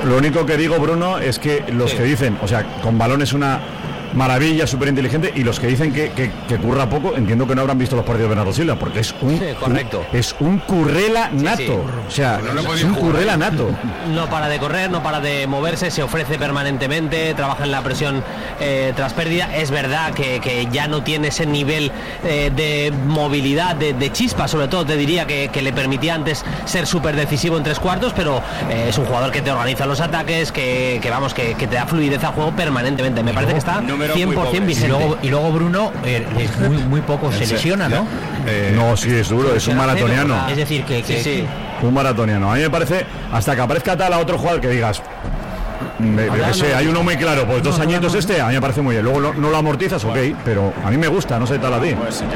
Lo único que digo, Bruno, es que los que dicen, o sea, con balón es una maravilla, súper inteligente, y los que dicen que curra poco, entiendo que no habrán visto los partidos de Bernardo Silva, porque es un currela nato, o sea, es un currela nato. No para de correr, no para de moverse, se ofrece permanentemente, trabaja en la presión tras pérdida. Es verdad que ya no tiene ese nivel de movilidad, de chispa, sobre todo te diría que le permitía antes ser súper decisivo en 3/4, pero es un jugador que te organiza los ataques, que te da fluidez al juego permanentemente. Me parece que está 100% vigente. Y luego Bruno muy poco se lesiona, ¿no? No, sí, es duro, es un maratoniano. Es decir, que sí. Un maratoniano. A mí me parece, hasta que aparezca tal a otro jugador que digas, hay uno muy claro, pues 2 añitos a mí me parece muy bien. Luego no lo amortizas, ok, pero a mí me gusta, no sé tal a ti.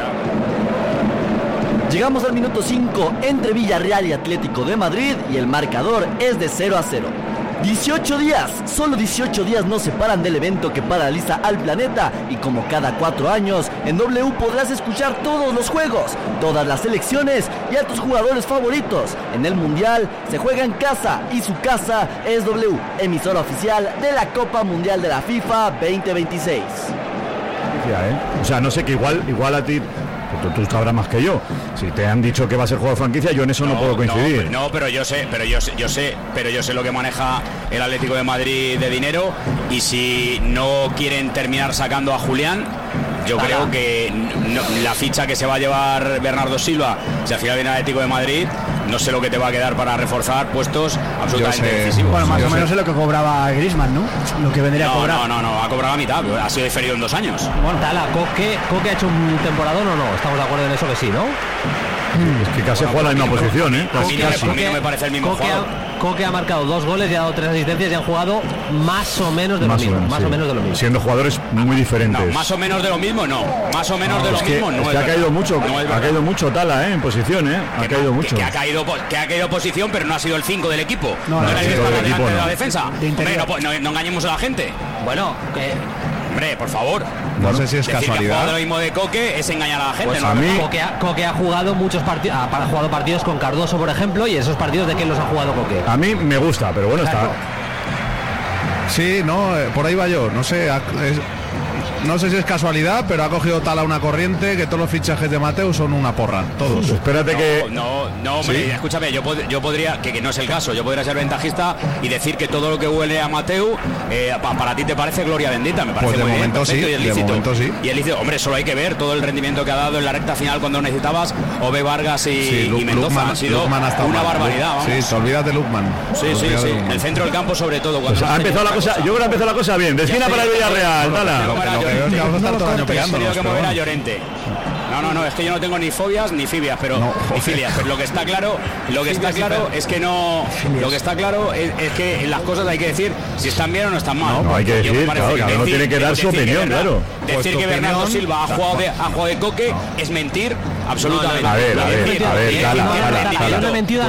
Llegamos al minuto 5 entre Villarreal y Atlético de Madrid y el marcador es de 0-0. 18 días, solo 18 días nos separan del evento que paraliza al planeta, y como cada 4 años, en W podrás escuchar todos los juegos, todas las selecciones y a tus jugadores favoritos. En el Mundial se juega en casa y su casa es W, emisora oficial de la Copa Mundial de la FIFA 2026. O sea, no sé, que igual a ti... Tú sabrás más que yo. Si te han dicho que va a ser juego de franquicia, yo en eso no puedo coincidir. No, pero yo sé lo que maneja el Atlético de Madrid de dinero, y si no quieren terminar sacando a Julián, yo creo que la ficha que se va a llevar Bernardo Silva, si al final viene el Atlético de Madrid, no sé lo que te va a quedar para reforzar puestos absolutamente decisivos. Bueno, más o menos es lo que cobraba Griezmann, ¿no? Lo que vendría a cobrar. No, ha cobrado la mitad, ha sido diferido en 2 años. Bueno, Coque ha hecho un temporadón o no, estamos de acuerdo en eso que sí, ¿no? Es que casi juega en la misma posición, ¿eh? A mí no me parece el mismo jugador. Coque ha marcado 2 goles y ha dado 3 asistencias y han jugado más o menos de lo mismo. Siendo jugadores muy diferentes. No, más o menos de lo mismo no. Más o menos de lo mismo no. Es que ha caído mucho, ha caído mucho Tala, en posición, ha caído mucho. Que ha caído posición, pero no ha sido el 5 del equipo. No era el que estaba delante de la defensa. Hombre, no engañemos a la gente. Bueno, hombre, por favor. No sé si es decir casualidad. Que lo mismo de Coque es engañar a la gente. Pues a mí... Coque ha jugado muchos partidos, ha jugado partidos con Cardoso, por ejemplo, y esos partidos de quién los ha jugado Coque. A mí me gusta, pero bueno, está. Sí, no, por ahí va yo. No sé si es casualidad, pero ha cogido tal a una corriente que todos los fichajes de Mateu son una porra, todos. Espérate que... No, hombre, ¿sí? Escúchame, yo podría, que no es el caso, yo podría ser ventajista y decir que todo lo que huele a Mateu, para ti te parece gloria bendita, me parece pues muy bien, perfecto, sí, y es lícito. De momento sí. Y es lícito, hombre, solo hay que ver todo el rendimiento que ha dado en la recta final cuando necesitabas Ove Vargas y Mendoza. Lukman, ha sido una barbaridad, vamos. Sí, te olvidas de Lukman. Sí, el centro del campo sobre todo. Pues ha empezado la cosa, yo creo que ha empezado la cosa bien, de esquina para el Villarreal, Tala. Lo que veo es que vamos a estar todo el año pegándonos. Que mover a Llorente. No, es que yo no tengo ni fobias ni fibias, pero ni filias, pero lo que está claro es que no, lo que está claro es que las cosas hay que decir si están bien o no están mal. No hay que decir, claro, cada uno tiene que dar su opinión, claro. Decir que Bernardo Silva ha jugado de Coque es mentir absolutamente. A ver, yo no he mentido a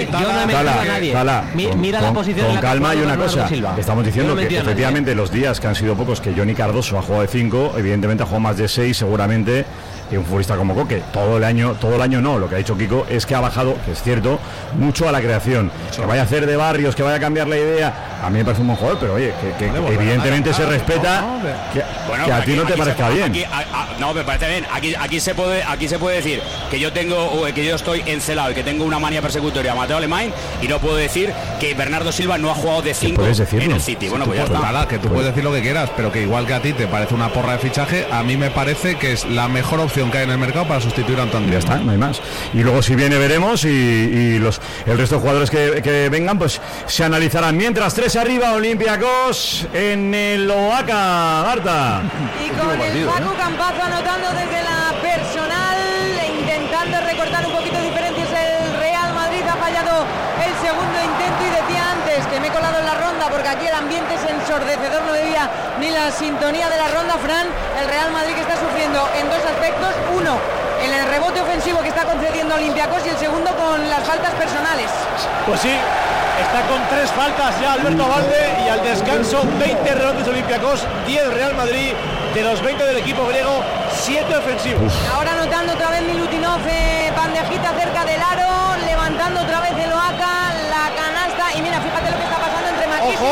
nadie. Mira la posición con calma. Y una cosa, estamos diciendo que efectivamente los días que han sido pocos que Johnny Cardoso ha jugado de 5, evidentemente ha jugado más de 6 seguramente, y un futbolista como Coque todo el año no. Lo que ha dicho Kiko es que ha bajado, que es cierto, mucho a la creación. Que vaya a hacer de Barrios, que vaya a cambiar la idea, a mí me parece un buen jugador, pero oye, que evidentemente se respeta, que a ti no te parezca bien. No, me parece bien. Aquí se puede decir que yo estoy encelado y que tengo una manía persecutoria a Mateo Alemán, y no puedo decir que Bernardo Silva no ha jugado de 5 en el City. Bueno, pues ya está. Nada, que tú puedes decir lo que quieras, pero que igual que a ti te parece una porra de fichaje, a mí me parece que es la mejor opción que hay en el mercado para sustituir a Antón Díaz. Ya está, no hay más. Y luego si viene veremos, y el resto de jugadores que vengan pues se analizarán. Mientras 3 arriba, Olympiacos en el Oaca, Marta. Y con el Paco Campazo anotando desde la personal, intentando recortar un poquito diferencias. El Real Madrid ha fallado el segundo intento, y decía antes que me he colado en la ronda porque aquí el ambiente es ensordecedor, no veía ni la sintonía de la ronda. Fran, el Real Madrid que está sufriendo en 2 aspectos: uno, en el rebote ofensivo que está concediendo Olympiacos, y el segundo con las faltas personales. Pues sí, está con 3 faltas ya Alberto Valde, y al descanso 20 rebotes Olympiacos, 10 Real Madrid. De los 20 del equipo griego, 7 ofensivos. Ahora anotando otra vez Milutinov, bandejita cerca del aro, levantando otra vez el Oaca, la canasta, y mira, fíjate lo que está pasando entre Marquisio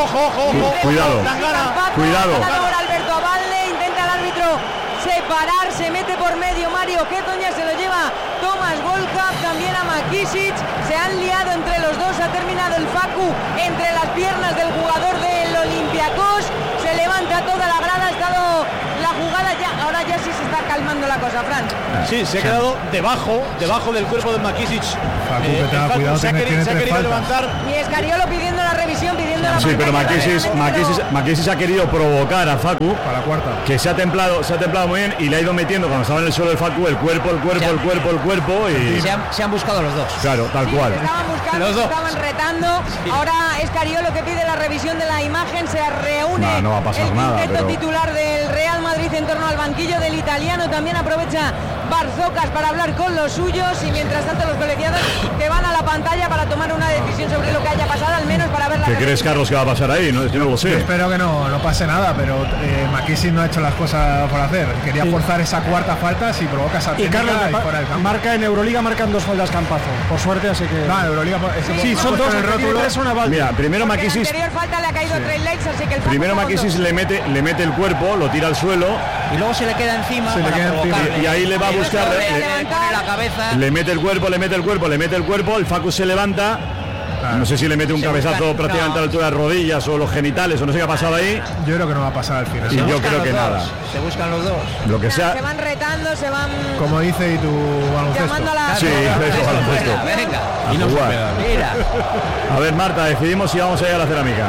Ojo. Cuidado. Cuidado. Por Alberto Abalde, intenta el árbitro separar, se mete por medio Mario Hezonja, se lo lleva Tomás Volkov, también a Makisic, se han liado entre los dos, ha terminado el Facu entre las piernas del jugador del Olympiacos, se levanta toda la grada, ha estado la jugada ya, ahora ya sí se está calmando la cosa, Fran. Sí, se ha quedado debajo del cuerpo de Makisic. Cuidado, se ha querido levantar. Y Escariolo pidiendo la revisión, pidiendo la Sí, pero Makisic ha querido provocar a Facu para la cuarta, que se ha templado muy bien y le ha ido metiendo cuando estaba en el suelo de Facu el cuerpo y se han buscado los dos. Claro, tal cual. Estaban buscando, los dos. estaban retando. Ahora Escariolo que pide la revisión de la imagen, se reúne no va a pasar el nada, quinteto pero... titular del Real Madrid en torno al banquillo del italiano. También aprovecha Barzocas para hablar con los suyos y mientras tanto los colegiados que van a la pantalla para tomar una decisión sobre lo que haya pasado, al menos para ver la... ¿Qué crees, Carlos, que va a pasar ahí? No, yo no lo sé. Yo espero que no pase nada, pero Makisic no ha hecho las cosas por hacer. Quería forzar esa cuarta falta, si provoca esa técnica Carlos, y fuera del campo. marca en Euroliga, marcan 2 faltas Campazo, por suerte, así que... No, en Euroliga... Sí, son 2, el rótulo es una falta. Mira, primero Porque Makisic... la anterior falta le ha caído a Trey Lakes, así que el Primero Makisic le mete el cuerpo, lo tira al suelo Y luego se le queda encima para provocarle. y ahí le va a buscar, Le pone la cabeza. le mete el cuerpo, el Facu se levanta. No sé si le mete un cabezazo prácticamente a la altura de las rodillas o los genitales o no sé qué ha pasado ahí. Yo creo que no va a pasar al final. Y yo creo que nada. Se buscan los dos. Lo que sea. Se van retando, se van Como dice y tu baloncesto. llamando a la... Sí, eso, baloncesto. Venga. Y no jugar. Mira. A ver, Marta, decidimos si vamos a ir a la cerámica.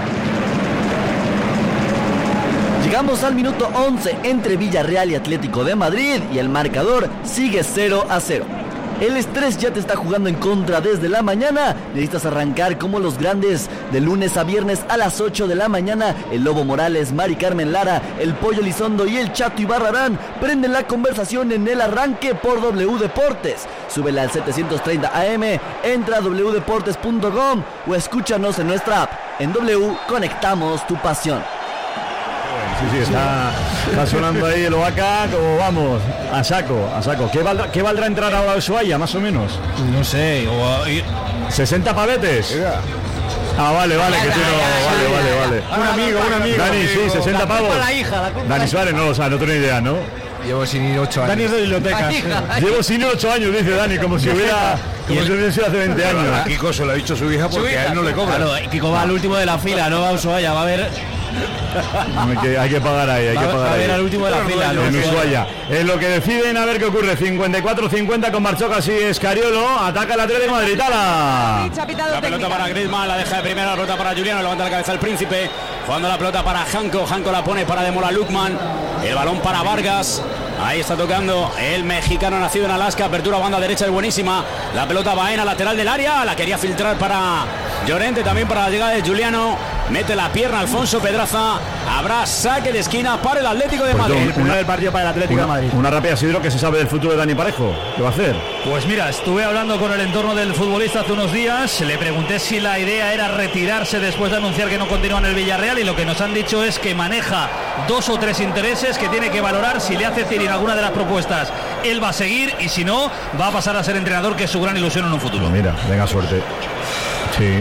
Llegamos al minuto 11 entre Villarreal y Atlético de Madrid y el marcador sigue 0-0. El estrés ya te está jugando en contra desde la mañana. Necesitas arrancar como los grandes de lunes a viernes a las 8 de la mañana. El Lobo Morales, Mari Carmen Lara, el Pollo Lizondo y el Chato Ibarrarán prenden la conversación en el arranque por W Deportes. Súbela al 730 AM, entra a wdeportes.com o escúchanos en nuestra app. En W conectamos tu pasión. Sí, está sonando ahí el Oaca, como vamos, a saco. ¿Qué valdrá entrar ahora a Ushuaia, más o menos? No sé, 60 pavetes. Vale, que tú no. Vale. Un amigo. Dani, sí, 60 pavos. Dani Suárez, no, o sea, no tengo ni idea, ¿no? Llevo sin ir 8 años. Dani es de bibliotecas. Llevo sin ir 8 años, dice Dani, como si hubiera sido hace 20 años. A Kiko se lo ha dicho su hija porque a él no le cobra. Claro, Kiko va al último de la fila, no va a Ushuaia, va a ver. Hay que pagar ahí, Va a ver al último de la fila. En Ushuaia. Es lo que deciden, a ver qué ocurre. 54-50 con Marchocas y Escariolo. Ataca el Atlético de Madrid. La pelota para Griezmann, la deja de primera, la pelota para Juliano, levanta la cabeza el Príncipe. Jugando la pelota para Janko la pone para Demola Lukman. El balón para Vargas. Ahí está tocando el mexicano nacido en Alaska. Apertura banda derecha es buenísima. La pelota Baena, lateral del área. La quería filtrar para Llorente, también para la llegada de Juliano. Mete la pierna Alfonso Pedraza. Habrá saque de esquina para el Atlético de Madrid. El primer partido para el Atlético de Madrid. Una rápida, Sidro, que se sabe del futuro de Dani Parejo. ¿Qué va a hacer? Pues mira, estuve hablando con el entorno del futbolista hace unos días. Le pregunté si la idea era retirarse después de anunciar que no continúa en el Villarreal, y lo que nos han dicho es que maneja 2 o 3 intereses que tiene que valorar. Si le hace Tirin alguna de las propuestas, él va a seguir, y si no, va a pasar a ser entrenador, que es su gran ilusión en un futuro. Mira, venga, suerte. Sí.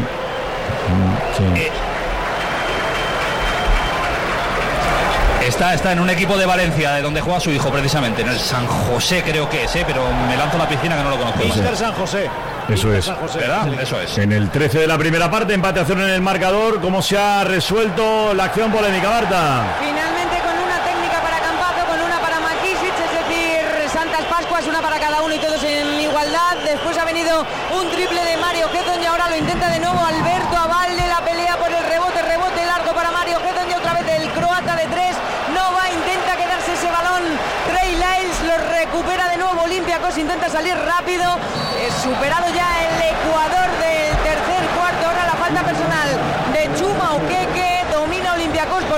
Está en un equipo de Valencia, de donde juega su hijo precisamente, en el San José creo que es, pero me lanzo a la piscina que no lo conozco. Inter San José. Eso es. ¿Verdad? Eso es. En el 13 de la primera parte, empate a 0 en el marcador. ¿Cómo se ha resuelto la acción polémica, Marta? Finalmente con una técnica para Campazo, con una para Makisic, es decir, Santas Pascuas, una para cada uno y todos en igualdad. Después ha venido un triple de Mario Hezonja, ahora lo intenta de nuevo Alberto Abalde, la pelea por el rebote largo para Mario Hezonja, otra vez el croata de 3, no va, intenta quedarse ese balón, Trey Lyles lo recupera de nuevo, Olympiacos intenta salir rápido, superado ya el Ecuador del tercer cuarto, ahora la falta personal de Chuma Okeke, domina Olympiacos Olympiacos por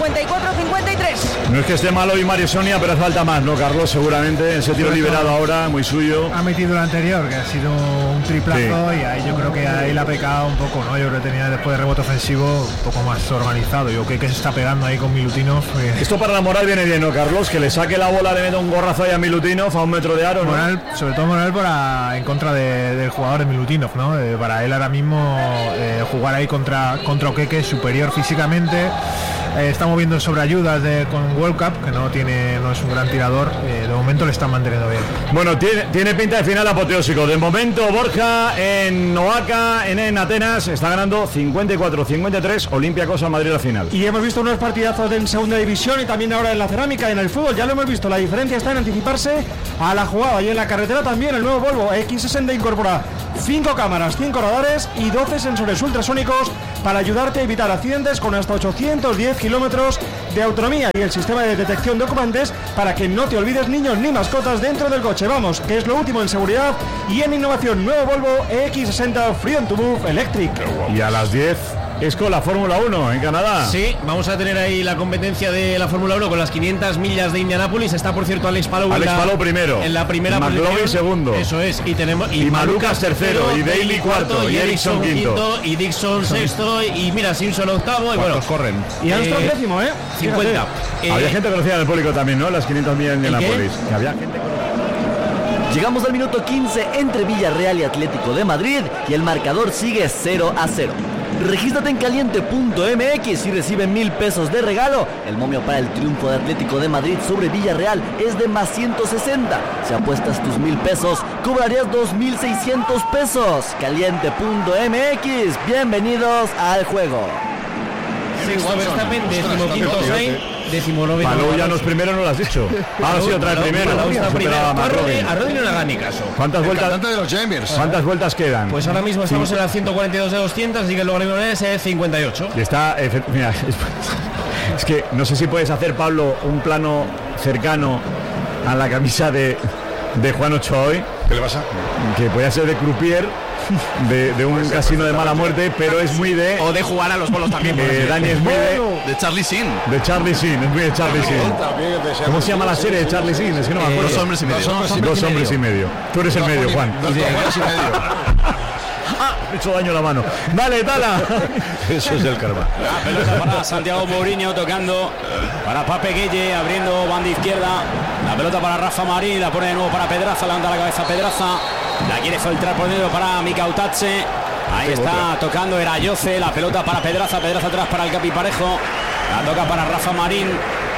1,54-53. No es que esté mal hoy Mario Sonia, pero hace falta más, ¿no, Carlos? Seguramente ese tiro liberado ahora, muy suyo. Ha metido el anterior, que ha sido un triplazo, sí. Y ahí yo creo que ahí la ha pecado un poco, ¿no? Yo creo que tenía después de rebote ofensivo un poco más organizado. Yo creo que se está pegando ahí con Milutinov. Esto para la moral viene bien, ¿no, Carlos? Que le saque la bola, le meta un gorrazo ahí a Milutinov a 1 metro de aro, ¿no? Moral, sobre todo moral en contra del jugador de Milutinov, ¿no? Para él ahora mismo jugar ahí contra Okeke superior físicamente. Estamos viendo sobre ayudas con World Cup, que no es un gran tirador. De momento le están manteniendo bien. Bueno, tiene pinta de final apoteósico. De momento Borja en Oaxaca, en Atenas, está ganando 54-53 Olympiacos a Madrid la final. Y hemos visto unos partidazos en segunda división y también ahora en la cerámica y en el fútbol. Ya lo hemos visto, la diferencia está en anticiparse a la jugada. Y en la carretera también el nuevo Volvo X60 incorpora 5 cámaras, 5 radares y 12 sensores ultrasónicos para ayudarte a evitar accidentes con hasta 810 kilómetros de autonomía y el sistema de detección de ocupantes para que no te olvides niños ni mascotas dentro del coche. Vamos, que es lo último en seguridad y en innovación. Nuevo Volvo X60 Freedom to Move Electric. Y a las 10 es con la Fórmula 1 en Canadá. Sí, vamos a tener ahí la competencia de la Fórmula 1 con las 500 millas de Indianápolis. Está, por cierto, Alex Palou primero. En la primera McLovin segundo. Eso es. Y tenemos y Malukas tercero, y Daly cuarto, y Ericsson quinto, y Dixon sexto, y mira, Simpson octavo. Y bueno, corren. Y Armstrong décimo, 50. Había gente conocida en el público también, ¿no? Las 500 millas de Indianápolis. Había gente. Llegamos al minuto 15 entre Villarreal y Atlético de Madrid y el marcador sigue 0-0. Regístrate en caliente.mx y recibe 1,000 pesos de regalo. El momio para el triunfo de Atlético de Madrid sobre Villarreal es de más 160. Si apuestas tus 1,000 pesos, cobrarías 2,600 pesos. Caliente.mx, bienvenidos al juego. Sexto Verstappen, 15º Sainz, 19º. Palou ya no es primero, no lo has dicho. Ahora sí, otra vez primero. A Rodri no le haga ni caso. ¿Cuántas vueltas quedan? Pues ahora mismo estamos en la 142 de 200, así que luego es 58. Y está, mira, es que no sé si puedes hacer, Pablo, un plano cercano a la camisa de Juan Ochoa hoy. ¿Qué le pasa? Que puede ser de croupier. De un casino de mala muerte, pero es muy de... O de jugar a los bolos también. Dani es muy de Charlie Sheen. De Charlie Sheen, es muy de Charlie Sheen. ¿Cómo se llama la serie de Charlie Sheen? Es que no me acuerdo. 2 hombres y medio. 2 hombres y medio. Tú eres el medio, Juan. 2 hombres y medio. Me he hecho daño a la mano. Dale, Tala. Eso es el karma. La pelota para Santiago Mourinho tocando para Pape Gueye, abriendo banda izquierda. La pelota para Rafa Marín, la pone de nuevo para Pedraza, levanta la cabeza Pedraza. La quiere filtrar por dentro para Mikautadze. Ahí está tocando Erayoce. La pelota para Pedraza. Pedraza atrás para el Capi Parejo. La toca para Rafa Marín.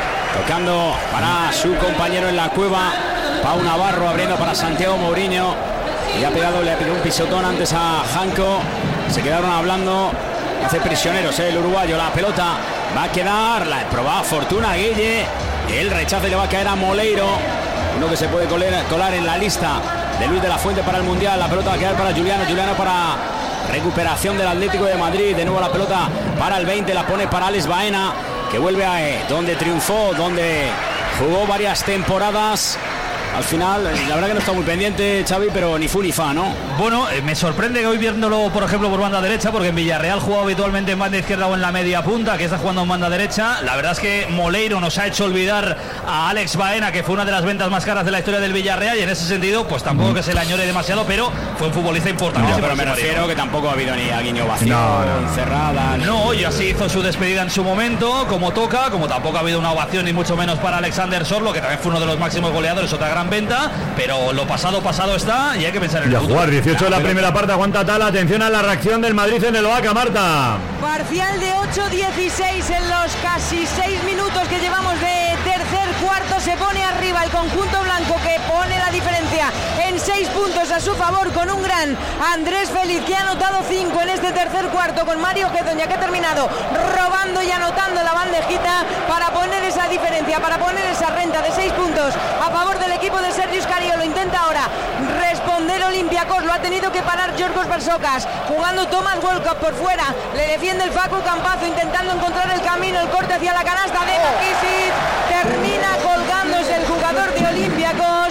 Tocando para su compañero en la cueva. Pau Navarro abriendo para Santiago Mourinho. Y le pegó un pisotón antes a Janko. Se quedaron hablando. Hace prisioneros el uruguayo. La pelota va a quedar. La probada Fortuna Gueye. El rechazo le va a caer a Moleiro. Uno que se puede colar en la lista de Luis de la Fuente para el Mundial. La pelota va a quedar para Juliano para recuperación del Atlético de Madrid. De nuevo la pelota para el 20, la pone para Alex Baena, que vuelve a donde triunfó, donde jugó varias temporadas. Al final, la verdad que no está muy pendiente, Xavi, pero ni fu ni fa, ¿no? Bueno, me sorprende que hoy viéndolo, por ejemplo, por banda derecha, porque en Villarreal jugaba habitualmente en banda izquierda o en la media punta, que está jugando en banda derecha. La verdad es que Moleiro nos ha hecho olvidar a Alex Baena, que fue una de las ventas más caras de la historia del Villarreal, y en ese sentido, pues tampoco que se le añore demasiado, pero fue un futbolista importante. No, pero me refiero que tampoco ha habido ni a guiño vacío, cerrada. No, y así hizo su despedida en su momento, como toca, como tampoco ha habido una ovación, ni mucho menos para Alexander Sorlo, que también fue uno de los máximos goleadores, otra gran venta, pero lo pasado está y hay que pensar en el futuro. Jugar 18 de la primera parte, aguanta Tala. Atención a la reacción del Madrid en el Oaxaca, Marta. Parcial de 8-16 en los casi 6 minutos que llevamos de tercer cuarto. Se pone arriba el conjunto blanco, que pone la diferencia en 6 puntos a su favor con un gran Andrés Félix, que ha anotado 5 en este tercer cuarto, con Mario Gedón, ya que ha terminado robando y anotando la bandejita para poner esa diferencia, para poner esa renta de 6 puntos a favor del equipo de Sergio Scariolo. Intenta ahora responder Olympiacos, lo ha tenido que parar Giorgos Barsocas, jugando Thomas Walcott por fuera, le defiende el Facu Campazo, intentando encontrar el camino, el corte hacia la canasta de Makisic, termina colgándose el jugador de Olympiacos.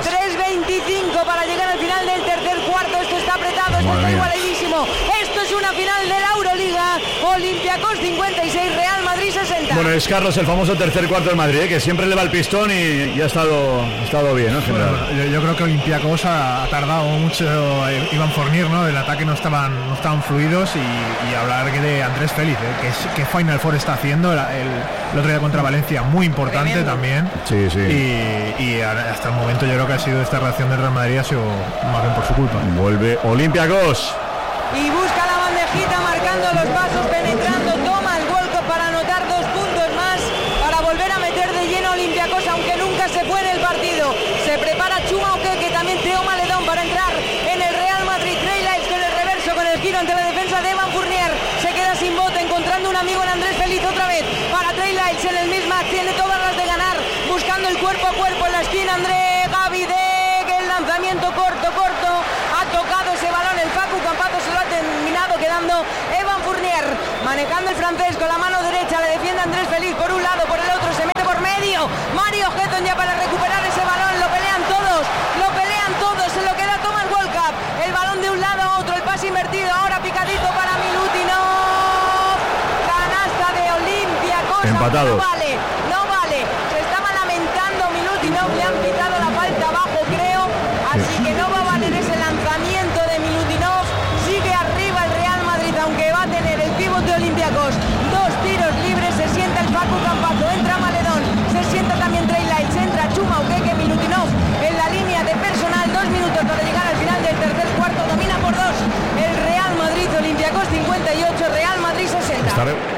3:25 para llegar al final del tercer cuarto. Esto está apretado, esto está igualadísimo. Esto es una final de la Euroliga. Olympiacos 56, Real Madrid 60. Bueno, es Carlos, el famoso tercer cuarto del Madrid, que siempre le va el pistón y ha estado bien, ¿no? En general. Bueno, yo creo que Olympiacos ha tardado mucho. Iván Fournier, ¿no? El ataque no estaban fluidos y hablar de Andrés Félix, que Final Four está haciendo el otro día contra Valencia, muy importante. Tremendo. También. Sí, sí. Y hasta el momento yo creo que ha sido esta reacción del Real Madrid ha sido más bien por su culpa. Vuelve Olympiacos. Y busca la bandejita marcando los pasos, penetrando, toma el golpe para anotar 2 puntos más, para volver a meter de lleno a Olympiacos, aunque nunca se fue en el partido. Se prepara Chuma que también Teo Maledón para entrar en el Real Madrid. Trey Lyles con el reverso, con el giro ante la defensa de Evan Fournier. Se queda sin bote, encontrando un amigo en Andrés Félix otra vez. Para Trey Lyles en el mismo, tiene todas las de ganar, buscando el cuerpo a cuerpo en la esquina. André Gavidec, el lanzamiento corto, ha tocado ese balón, el Facu Campazo se lo ha terminado quedando Evan Fournier, manejando el francés con la mano derecha, le defiende Andrés Félix por un lado, por el otro, se mete por medio, Mario Getton ya para recuperar ese balón, lo pelean todos, se lo queda Thomas Wolcap, el balón de un lado a otro, el pase invertido, ahora picadito para Milutinov, canasta de Olympiacos, empatado. No vale, se estaba lamentando Milutinov, le han pitado la falta abajo creo, así que no va a valer ese lanzamiento de Milutinov, sigue arriba el Real Madrid, aunque va a tener el pívot de Olympiacos, 2 tiros libres, se sienta el Facu Campazo, entra Maledón, se sienta también Trey Lyles, entra Chuma Milutinov en la línea de personal, 2 minutos para llegar al final del tercer cuarto, domina por 2 el Real Madrid, Olympiacos 58, Real Madrid 60.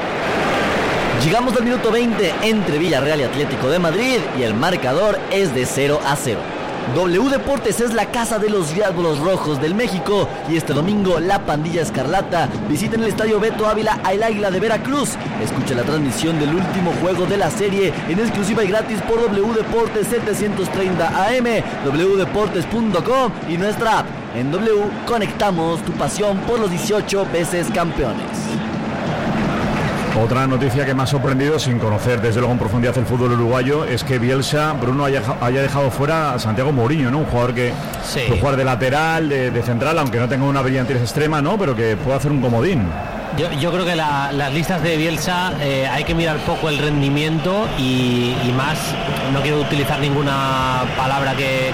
Llegamos al minuto 20 entre Villarreal y Atlético de Madrid y el marcador es de 0-0. W Deportes es la casa de los Diablos Rojos del México y este domingo la pandilla escarlata visita en el estadio Beto Ávila al Águila de Veracruz. Escucha la transmisión del último juego de la serie en exclusiva y gratis por W Deportes 730 AM, wdeportes.com y nuestra app. En W conectamos tu pasión por los 18 veces campeones. Otra noticia que me ha sorprendido, sin conocer desde luego en profundidad el fútbol uruguayo, es que Bielsa, Bruno, haya dejado fuera a Santiago Mourinho, ¿no? Un jugador que puede jugar de lateral, de central, aunque no tenga una brillantez extrema, ¿no? Pero que puede hacer un comodín. Yo creo que las listas de Bielsa hay que mirar poco el rendimiento y más, no quiero utilizar ninguna palabra que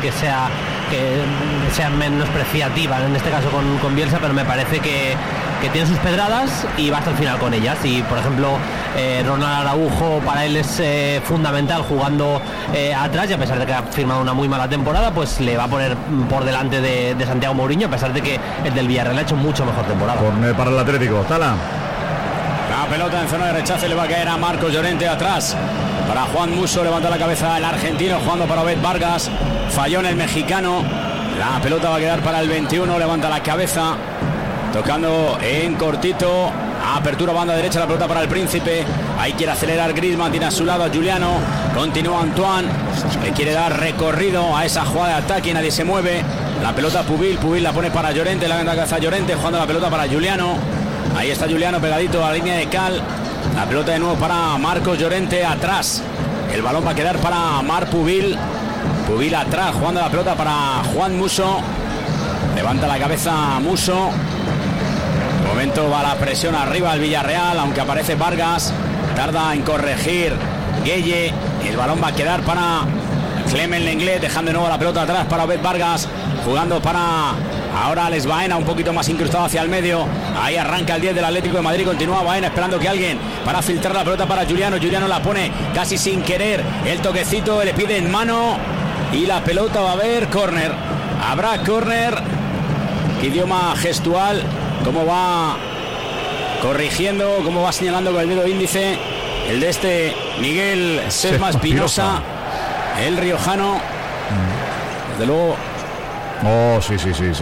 sea menospreciativa en este caso con Bielsa, pero me parece que tiene sus pedradas y va hasta el final con ellas. Y por ejemplo Ronald Araujo para él es fundamental jugando atrás, y a pesar de que ha firmado una muy mala temporada, pues le va a poner por delante de Santiago Mourinho, a pesar de que el del Villarreal ha hecho mucho mejor temporada. Corner para el Atlético, Tala. La pelota en zona de rechace le va a caer a Marcos Llorente atrás. Para Juan Musso, levanta la cabeza el argentino, jugando para Obed Vargas. Falló en el mexicano. La pelota va a quedar para el 21, levanta la cabeza. Tocando en cortito. Apertura banda derecha, la pelota para el Príncipe. Ahí quiere acelerar Griezmann, tiene a su lado a Juliano. Continúa Antoine. Le quiere dar recorrido a esa jugada de ataque y nadie se mueve. La pelota Pubil la pone para Llorente, la cabeza Llorente, jugando la pelota para Juliano. Ahí está Juliano pegadito a la línea de cal. La pelota de nuevo para Marcos Llorente atrás. El balón va a quedar para Marc Pubil. Pubil atrás, jugando la pelota para Juan Musso. Levanta la cabeza Musso. De momento va la presión arriba al Villarreal, aunque aparece Vargas. Tarda en corregir Gueye. El balón va a quedar para Clement Lenglet, dejando de nuevo la pelota atrás para Obed Vargas. Jugando para ahora Alex Baena, un poquito más incrustado hacia el medio. Ahí arranca el 10 del Atlético de Madrid. Continúa Baena esperando que alguien para filtrar la pelota para Juliano. Juliano la pone casi sin querer. El toquecito le pide en mano. Y la pelota va a haber córner. Habrá córner. Idioma gestual. Cómo va corrigiendo, cómo va señalando con el dedo índice el de este Miguel Sesma Espinosa, el riojano. Desde luego. Oh, sí.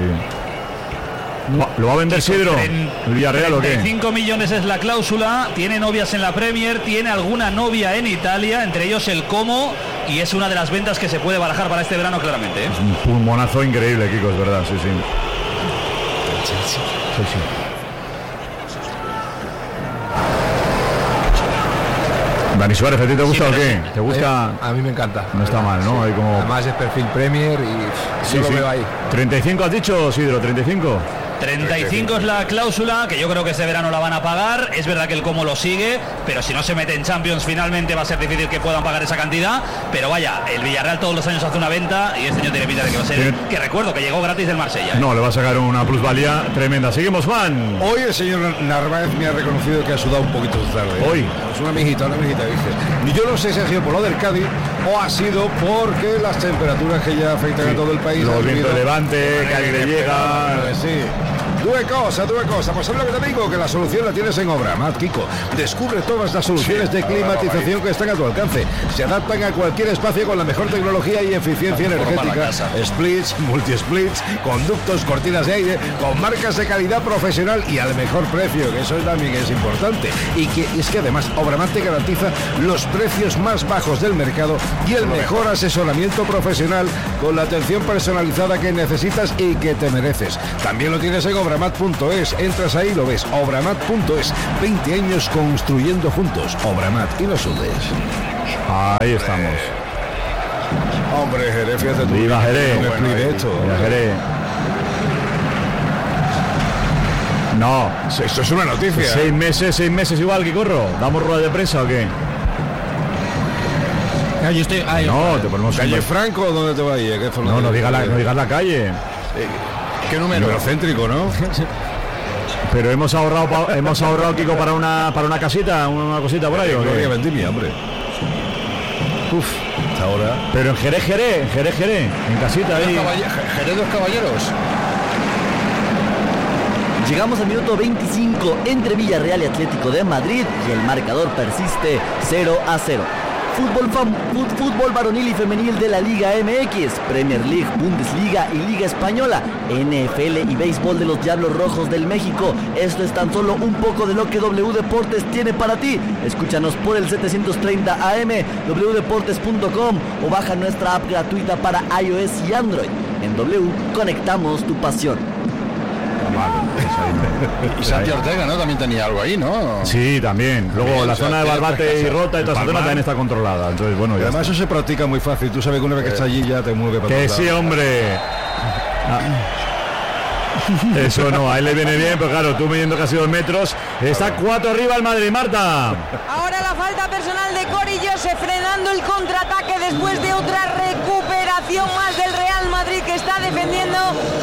¿Lo va a vender Sidro? ¿El Villarreal o qué? 35 millones es la cláusula. Tiene novias en la Premier, tiene alguna novia en Italia, entre ellos el Como, y es una de las ventas que se puede barajar para este verano claramente. Es un pulmonazo increíble, Kiko, es verdad, sí. Dani Suárez, ¿a ti te gusta o qué? ¿Te gusta? A mí me encanta. No está mal, ¿no? Hay como... Además es perfil Premier y sí, lo veo ahí. 35 has dicho, Sidro, 35. 35 es la cláusula, que yo creo que este verano la van a pagar. Es verdad que el Como lo sigue, pero si no se mete en Champions finalmente va a ser difícil que puedan pagar esa cantidad. Pero vaya, el Villarreal todos los años hace una venta y este año tiene pinta de que va a ser, que recuerdo que llegó gratis del Marsella. No, le va a sacar una plusvalía tremenda. Seguimos, Juan. Hoy el señor Narváez me ha reconocido que ha sudado un poquito de tarde. Hoy. Es una mijita, dice. Yo no sé si ha sido por lo del Cádiz o ha sido porque las temperaturas que ya afectan a todo el país. Los vientos de levante, Cádiz le llega. Sí. Tuve cosa. Pues es lo que te digo, que la solución la tienes en Obramat, Kiko. Descubre todas las soluciones de climatización que están a tu alcance. Se adaptan a cualquier espacio con la mejor tecnología y eficiencia energética. Splits, multi-splits, conductos, cortinas de aire, con marcas de calidad profesional y al mejor precio, que eso también es importante. Y que es que además Obramat te garantiza los precios más bajos del mercado y el mejor asesoramiento profesional con la atención personalizada que necesitas y que te mereces. También lo tienes en Obramat.es, entras ahí y lo ves. Obramat.es, 20 años construyendo juntos. Obramat, y no sudes. Ahí estamos. Hombre, Jerez, fíjate tú. Viva Jerez. Viva Jerez. No, esto es una noticia. 6 meses igual que corro. ¿Damos rueda de prensa o qué? Yo estoy. No, te ponemos ¿Calle Franco o dónde te va a ir? No digas la calle. ¿Qué número céntrico, no? Pero hemos ahorrado, Kiko, para una casita, una cosita por ahí. Gloria Vendimia, hombre. Uf, ahora. Pero en Jerez, en casita ahí. Jerez dos Caballeros. Llegamos al minuto 25 entre Villarreal y Atlético de Madrid y el marcador persiste 0-0. Fútbol varonil y femenil de la Liga MX, Premier League, Bundesliga y Liga Española, NFL y béisbol de los Diablos Rojos del México. Esto es tan solo un poco de lo que W Deportes tiene para ti. Escúchanos por el 730 AM, wdeportes.com o baja nuestra app gratuita para iOS y Android. En W conectamos tu pasión. Y Santi Ortega, ¿no? También tenía algo ahí, ¿no? Sí, también. Luego la zona de Barbate y Rota y toda esa zona también está controlada. Entonces, bueno, además eso se practica muy fácil. Tú sabes que una vez que está allí ya te mueve para que sí, hombre. Eso no, a él le viene bien, pero claro, tú midiendo casi 2 metros. Está 4 arriba el Madrid, Marta. Ahora la falta personal de Cory Joseph frenando el contraataque después de otra recuperación más del Real Madrid, que está defendiendo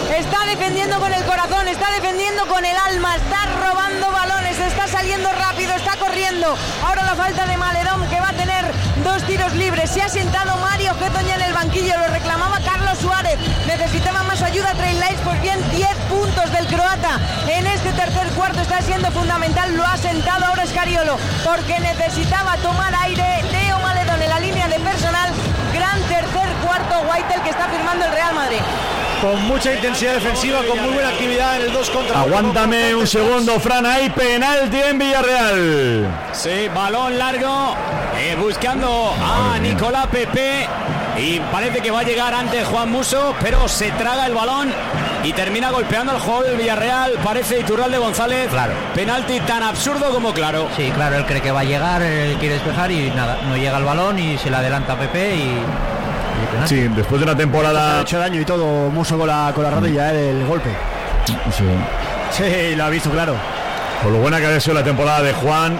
con el corazón, está defendiendo con el alma, está robando balones, está saliendo rápido, está corriendo. Ahora la falta de Maledón, que va a tener 2 tiros libres. Se ha sentado Mario Getoña en el banquillo, lo reclamaba Carlos Suárez, necesitaba más ayuda Trey Lyles, pues bien, 10 puntos del croata en este tercer cuarto está siendo fundamental. Lo ha sentado ahora Escariolo porque necesitaba tomar aire. Leo Maledón en la línea de personal. Gran tercer cuarto, Whitel, que está firmando el Real Madrid. Con mucha intensidad defensiva, con muy buena actividad en el 2 contra 1. Aguántame un segundo, Fran. Hay penalti en Villarreal. Sí, balón largo, buscando a Nicolás Pepe. Y parece que va a llegar antes Juan Musso, pero se traga el balón y termina golpeando al jugador del Villarreal. Parece Iturralde González. Claro. Penalti tan absurdo como claro. Sí, claro, él cree que va a llegar, él quiere despejar y nada, no llega el balón y se le adelanta a Pepe y sí, después de una temporada. Ha hecho daño y todo Musso con la rodilla, el golpe. Sí, lo ha visto, claro. Por lo buena que ha sido la temporada de Juan,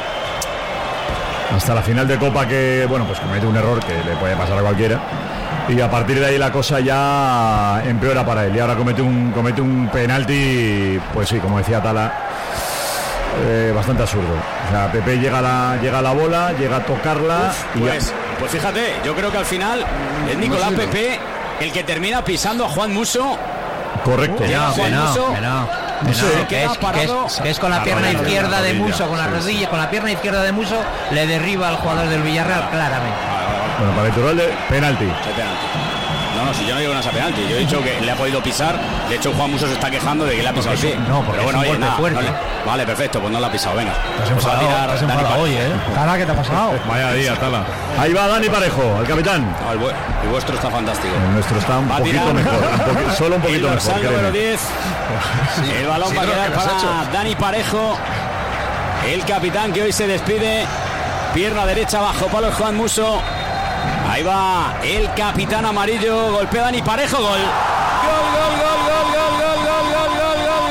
hasta la final de Copa, que bueno, pues comete un error que le puede pasar a cualquiera, y a partir de ahí la cosa ya empeora para él, y ahora comete un penalti, pues sí, como decía Tala, bastante absurdo. O sea, Pepe llega a la bola, llega a tocarla. Pues fíjate, yo creo que al final es Nicolás Pepe el que termina pisando a Juan Musso. Correcto. No sé, que es con la pierna izquierda de Musso, con la rodilla, con la pierna izquierda de Musso, le derriba al jugador del Villarreal claramente. Bueno, para Iturralde, penalti. No, si yo no digo nada a penalti, yo he dicho que le ha podido pisar. De hecho, Juan Musso se está quejando de que le ha pisado el pie. No, porque pero bueno, es un golpe fuerte. Vale, perfecto, pues no le ha pisado, venga. Te has enfadado hoy, Tala, ¿qué te ha pasado? Vaya día, Tala. Ahí va Dani Parejo, el capitán. El vuestro está fantástico. El nuestro está un poquito mejor, solo un poquito mejor. El número 10. El balón va a quedar para Dani Parejo, el capitán, que hoy se despide. Pierna derecha bajo palo Juan Musso. Ahí va el capitán amarillo, golpea Dani Parejo, gol. Gol, gol, gol, gol, gol, gol, gol, gol, gol, gol,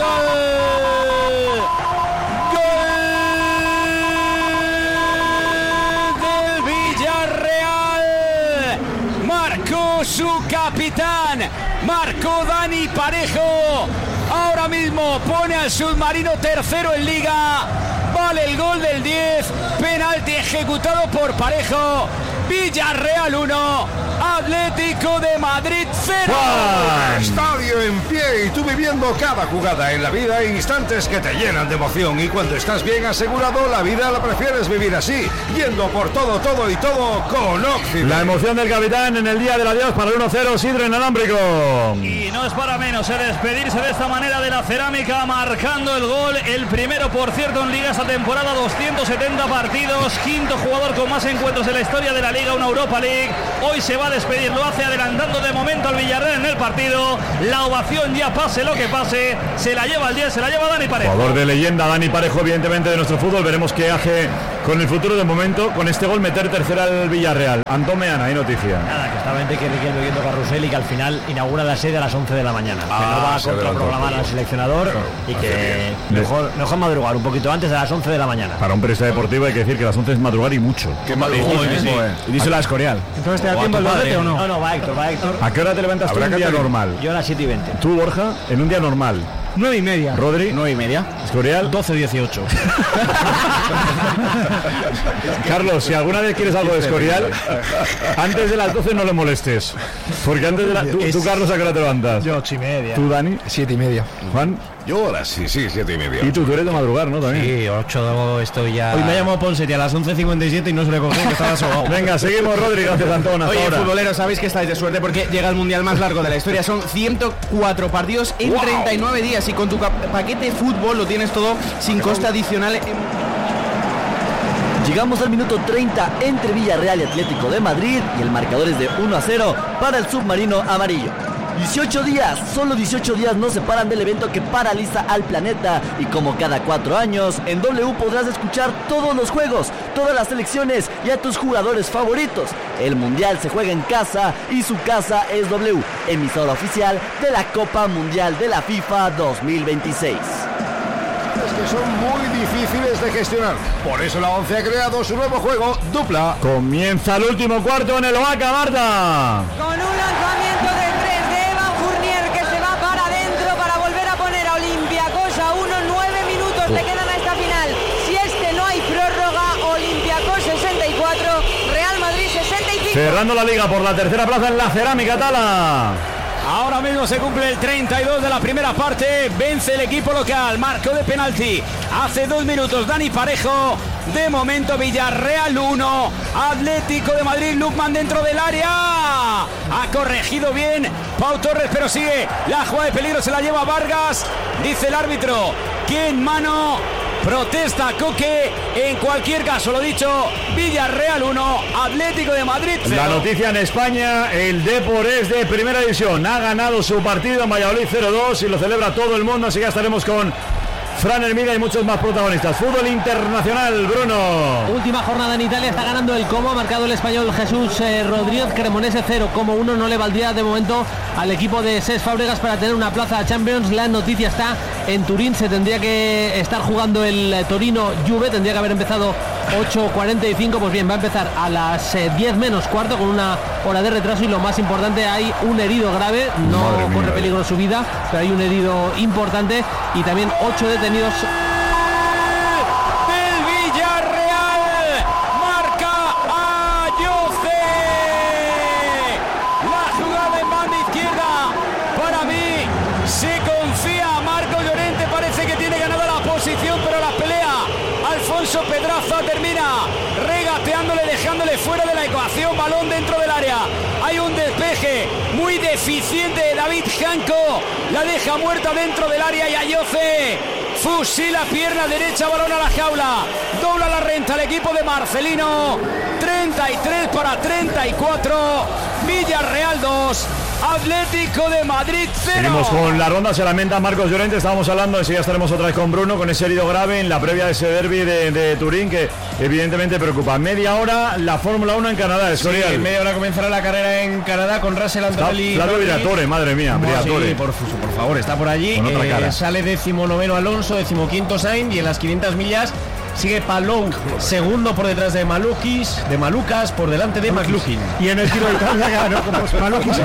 capitán, marcó Dani Parejo. Ahora mismo pone al submarino tercero en liga. Vale el gol del 10. Penalti ejecutado por Parejo. Villarreal 1, Atlético de Madrid 0. Estadio en pie y tú viviendo cada jugada. En la vida hay instantes que te llenan de emoción y cuando estás bien asegurado, la vida la prefieres vivir así, yendo por todo y todo con Occident. La emoción del capitán en el día del adiós para el 1-0, Sidro inalámbrico. Y no es para menos el despedirse de esta manera de la Cerámica, marcando el gol, el primero por cierto en liga esta temporada, 270 partidos, quinto jugador con más encuentros en la historia de la Liga, una Europa League. Hoy se va a despedir, lo hace adelantando de momento al Villarreal en el partido. La ovación ya pase lo que pase, se la lleva el 10, se la lleva Dani Parejo. Jugador de leyenda, Dani Parejo, evidentemente de nuestro fútbol. Veremos qué hace con el futuro. De momento, con este gol meter tercera al Villarreal. Antón Meana, hay noticia. Nada, que estaba Enrique Riquelme viendo Carrusel y que al final inaugura la sede a las 11 de la mañana. Que no va a contraprogramar al seleccionador y que mejor madrugar un poquito antes de las 11 de la mañana. Para un periodista deportivo hay que decir que las 11 es madrugar y mucho. Qué madrugar. Y díselo a Escorial. Entonces te da tiempo el debate o no? No, va Héctor. ¿A qué hora te levantas tú un día normal? Yo a las 7:20. ¿Tú, Borja, en un día normal? 9:30. Rodri. 9:30. Escorial. 12:18. Carlos, si alguna vez quieres algo de Escorial, antes de las 12 no le molestes. Porque antes de las... ¿Tú, Carlos, a qué hora te levantas? Yo 8:30. ¿Tú, Dani? 7:30. ¿Juan? Yo ahora sí, 7:30. ¿Y tú eres de madrugar, no? También. Sí, 8 estoy ya. Hoy me ha llamado Ponsetti a las 11:57 y no se le cogió, que estaba sobado. Venga, seguimos, Rodri, gracias, Antón. Oye, ahora. futboleros, sabéis que estáis de suerte porque llega el mundial más largo de la historia. Son 104 partidos en 39 días y con tu paquete fútbol lo tienes todo sin coste adicional. Llegamos al minuto 30 entre Villarreal y Atlético de Madrid y el marcador es de 1-0 para el submarino amarillo. 18 días, solo 18 días nos separan del evento que paraliza al planeta y como cada 4 años, en W podrás escuchar todos los juegos, todas las selecciones y a tus jugadores favoritos. El Mundial se juega en casa y su casa es W, emisora oficial de la Copa Mundial de la FIFA 2026. Que son muy difíciles de gestionar. Por eso la 11 ha creado su nuevo juego, Dupla. Comienza el último cuarto en el Oaca, Marta. Con un lanzamiento de 3 de Evan Fournier que se va para adentro para volver a poner a Olympiacos a 9 minutos le quedan a esta final. Si no hay prórroga, Olympiacos 64, Real Madrid 65. Cerrando la liga por la tercera plaza en la Cerámica, Tala. Ahora mismo se cumple el 32 de la primera parte. Vence el equipo local. Marcó de penalti hace 2 minutos Dani Parejo. De momento Villarreal 1, Atlético de Madrid. Lukman dentro del área. Ha corregido bien Pau Torres, pero sigue la jugada de peligro. Se la lleva Vargas. Dice el árbitro que en mano. Protesta Coque. En cualquier caso, lo dicho, Villarreal 1, Atlético de Madrid 0. La noticia en España, el Depor es de primera división. Ha ganado su partido en Valladolid 0-2 y lo celebra todo el mundo. Así que ya estaremos con Fran Hermida y muchos más protagonistas. Fútbol internacional, Bruno. Última jornada en Italia, está ganando el Como, ha marcado el español Jesús Rodríguez. Cremonese 0-1 no le valdría de momento al equipo de Cesc Fábregas para tener una plaza a Champions. La noticia está en Turín, se tendría que estar jugando el Torino Juve, tendría que haber empezado 8:45, pues bien, va a empezar a las 10 menos cuarto con una hora de retraso y lo más importante, hay un herido grave, no corre peligro su vida, pero hay un herido importante y también 8 detenidos. Del Villarreal, marca Ayoce. La jugada en banda izquierda, para mí se confía Marco Llorente, parece que tiene ganada la posición, pero la pelea Alfonso Pedraza termina regateándole, dejándole fuera de la ecuación, balón dentro del área, hay un despeje muy deficiente de David Janco, la deja muerta dentro del área y Ayoce fusila pierna derecha, balón a la jaula, dobla la renta el equipo de Marcelino, 33-34, Villarreal 2, Atlético de Madrid 0. Seguimos con la ronda, se lamenta Marcos Llorente, estábamos hablando, enseguida estaremos otra vez con Bruno, con ese herido grave en la previa de ese derbi de Turín, que evidentemente preocupa. Media hora la Fórmula 1 en Canadá, Escorial. Sí, en media hora comenzará la carrera en Canadá con Russell Antonelli. Flavio Briatore, madre mía, Briatore. Sí, por favor, está por allí. Sale 19º Alonso, 15º Sainz y en las 500 millas sigue Palou, segundo por detrás de Malucas, por delante de McLukin. Y en el Giro de Italia ganó como Malucas.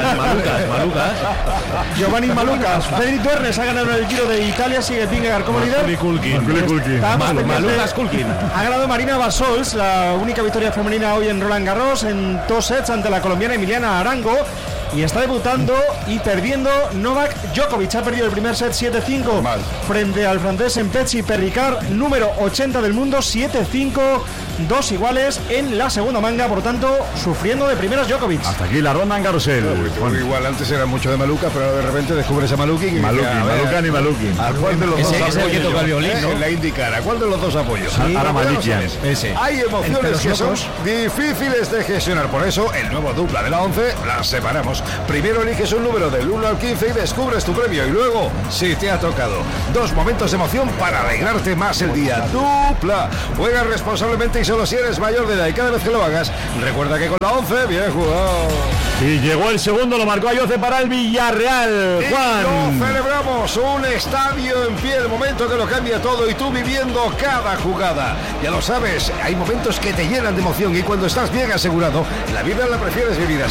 Giovanni Malucas. Fredrik Duernes ha ganado en el Giro de Italia, sigue Vingegaard como líder. Malucas Kulkin. Ha ganado Marina Basols, la única victoria femenina hoy en Roland Garros, en 2 sets ante la colombiana Emiliana Arango. Y está debutando y perdiendo Novak Djokovic. Ha perdido el primer set 7-5 frente al francés Mpetsi Perricard, número 80 del mundo, 7-5, 2 iguales en la segunda manga, por tanto, sufriendo de primeras Djokovic. Hasta aquí la ronda en carrusel. Igual antes era mucho de Maluca, pero de repente descubres a Malukin. Malukin. ¿A cuál de los dos es el que toca el violín, ¿no? La indicar, ¿a cuál de los dos apoyos? Ahora Malikian. Hay emociones que son difíciles de gestionar, por eso el nuevo dupla de la 11 las separamos. Primero eliges un número del 1 al 15 y descubres tu premio, y luego, si te ha tocado, 2 momentos de emoción para alegrarte más el día. Dupla. Juega responsablemente y solo si eres mayor de edad, y cada vez que lo hagas, recuerda que con la 11, bien jugado. Y llegó el segundo, lo marcó Ayoce para el Villarreal. Juan. Y lo celebramos, un estadio en pie, el momento que lo cambia todo y tú viviendo cada jugada. Ya lo sabes, hay momentos que te llenan de emoción y cuando estás bien asegurado, la vida la prefieres vivir así.